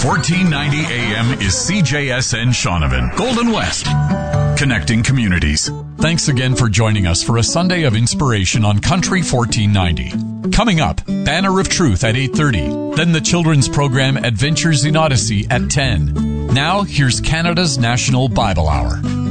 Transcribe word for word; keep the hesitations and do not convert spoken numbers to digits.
fourteen ninety A M is C J S N Shaunavon, Golden West, connecting communities. Thanks again for joining us for a Sunday of inspiration on Country fourteen ninety. Coming up, Banner of Truth at eight thirty. Then the children's program Adventures in Odyssey at ten. Now, here's Canada's National Bible Hour.